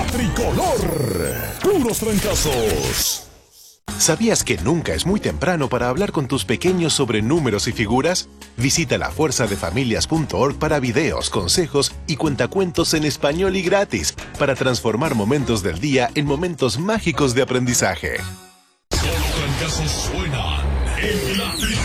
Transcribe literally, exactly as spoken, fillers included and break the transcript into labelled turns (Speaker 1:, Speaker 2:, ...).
Speaker 1: La Tricolor. Puros trancazos.
Speaker 2: ¿Sabías que nunca es muy temprano para hablar con tus pequeños sobre números y figuras? Visita la fuerza de familias punto org para videos, consejos y cuentacuentos en español y gratis para transformar momentos del día en momentos mágicos de aprendizaje.
Speaker 1: Los trancazos suenan en la